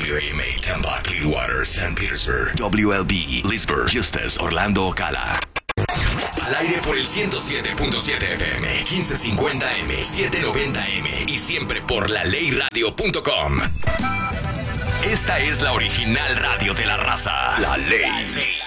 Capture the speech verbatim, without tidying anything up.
W A M A Tampa, Clearwater, Saint Petersburg. W L B Leesburg, Eustis, Orlando, Ocala. Al aire por el ciento siete punto siete F M, quince cincuenta M, setecientos noventa M y siempre por la ley radio punto com. Esta es la original radio de la raza. La Ley.